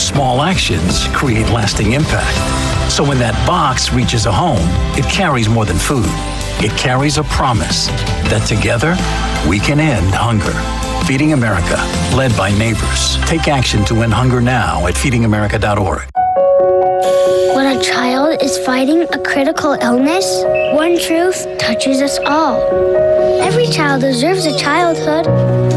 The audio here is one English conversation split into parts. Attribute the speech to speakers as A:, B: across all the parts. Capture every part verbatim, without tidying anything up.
A: small actions create lasting impact. So when that box reaches a home, it carries more than food. It carries a promise that together we can end hunger. Feeding America, led by Neighbors. Take action to end hunger now at feeding america dot org.
B: When a child is fighting a critical illness, one truth touches us all. Every child deserves a childhood.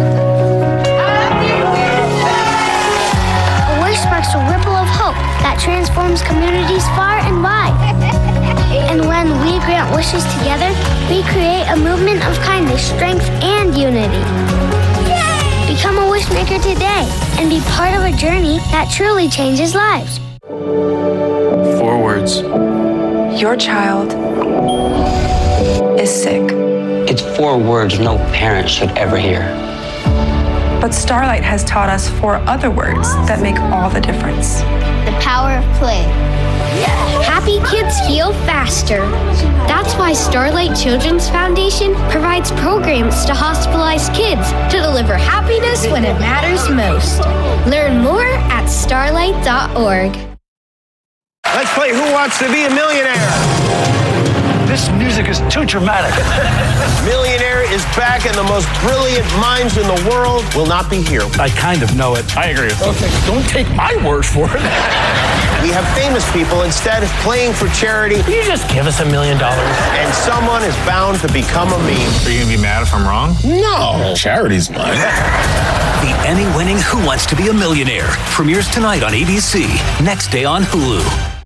B: A wish sparks a ripple of hope that transforms communities far and wide. And when we grant wishes together, we create a movement of kindness, strength, and unity. Become a wish maker today and be part of a journey that truly changes lives.
C: Four words.
D: Your child is sick.
E: It's four words no parent should ever hear.
D: But Starlight has taught us four other words that make all the difference.
B: The power of play. Happy kids heal faster. That's why Starlight Children's Foundation provides programs to hospitalized kids to deliver happiness when it matters most. Learn more at starlight dot org.
F: Let's play Who Wants to Be a Millionaire?
A: This music is too dramatic.
F: Millionaire is back, and the most brilliant minds in the world will not be here.
A: I kind of know it.
G: I agree with you. Okay, don't take my word for it.
F: We have famous people instead playing for charity.
G: Can you just give us a million dollars?
F: And someone is bound to become a meme.
G: Are you going to be mad if I'm wrong?
F: No.
G: Charity's mine.
H: The Emmy-winning Who Wants to Be a Millionaire premieres tonight on A B C, next day on Hulu.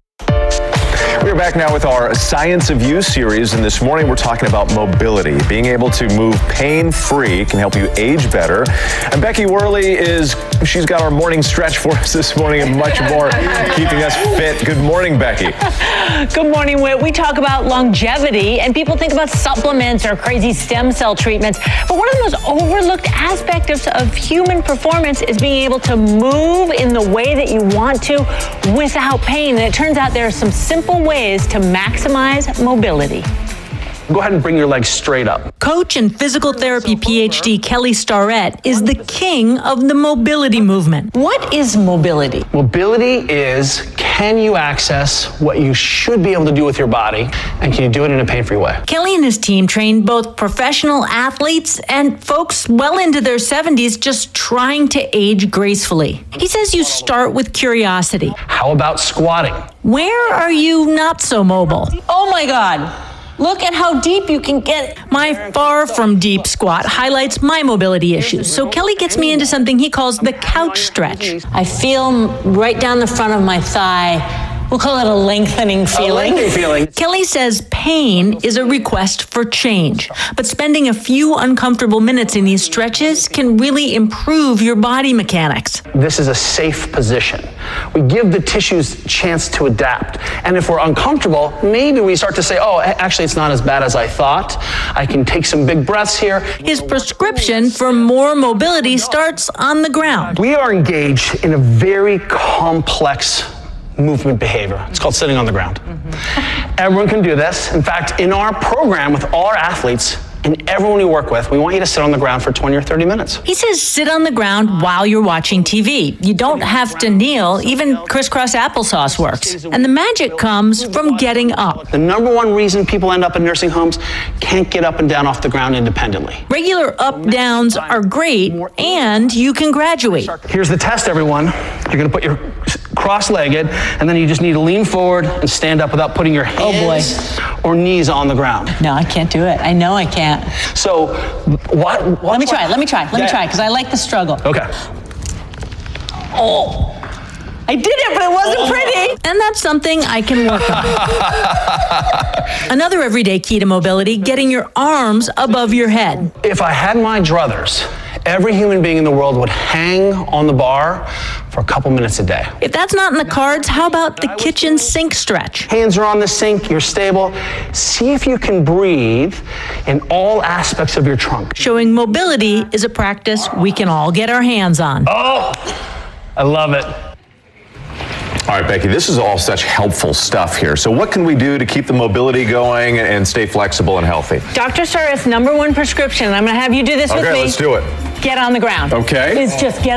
I: We're back now with our Science of You series, and this morning we're talking about mobility. Being able to move pain-free can help you age better. And Becky Worley is, she's got our morning stretch for us this morning and much more, keeping us fit. Good morning, Becky.
J: Good morning, Whit. We talk about longevity, and people think about supplements or crazy stem cell treatments. But one of the most overlooked aspects of, of human performance is being able to move in the way that you want to without pain. And it turns out there are some simple ways to maximize mobility.
G: Go ahead and bring your legs straight up.
J: Coach and physical therapy P H D Kelly Starrett is the king of the mobility movement. What is mobility?
G: Mobility is, can you access what you should be able to do with your body, and can you do it in a pain-free way?
J: Kelly and his team train both professional athletes and folks well into their seventies just trying to age gracefully. He says you start with curiosity.
G: How about squatting?
J: Where are you not so mobile? Oh my God. Look at how deep you can get. My far from deep squat highlights my mobility issues. So Kelly gets me into something he calls the couch stretch. I feel right down the front of my thigh. We'll call it a lengthening feeling.
G: A lengthening feeling.
J: Kelly says pain is a request for change, but spending a few uncomfortable minutes in these stretches can really improve your body mechanics.
G: This is a safe position. We give the tissues a chance to adapt. And if we're uncomfortable, maybe we start to say, oh, actually, it's not as bad as I thought. I can take some big breaths here.
J: His prescription for more mobility starts on the ground.
G: We are engaged in a very complex movement behavior. It's called sitting on the ground. Mm-hmm. Everyone can do this. In fact, in our program with all our athletes and everyone we work with, we want you to sit on the ground for twenty or thirty minutes.
J: He says sit on the ground while you're watching T V. You don't have to kneel. Even crisscross applesauce works. And the magic comes from getting up.
G: The number one reason people end up in nursing homes can't get up and down off the ground independently.
J: Regular up-downs are great, and you can graduate.
G: Here's the test, everyone. You're going to put your cross-legged, and then you just need to lean forward and stand up without putting your hands
J: oh
G: or knees on the ground.
J: No, I can't do it. I know I can't.
G: So, what? what
J: let me try. Let me try. Let
G: yeah.
J: me try, because I like the struggle.
G: Okay.
J: Oh. I did it, but it wasn't oh. pretty. And that's something I can work on. Another everyday key to mobility, getting your arms above your head.
G: If I had my druthers, every human being in the world would hang on the bar for a couple minutes a day.
J: If that's not in the cards, how about the kitchen sink stretch?
G: Hands are on the sink, you're stable. See if you can breathe in all aspects of your trunk.
J: Showing mobility is a practice we can all get our hands on.
G: Oh, I love it.
I: All right, Becky, this is all such helpful stuff here. So what can we do to keep the mobility going and stay flexible and healthy?
J: Doctor Starrett's number one prescription, I'm going to have you do this
I: okay,
J: with me.
I: Okay, let's do it.
J: Get on the ground.
I: Okay.
J: It's just get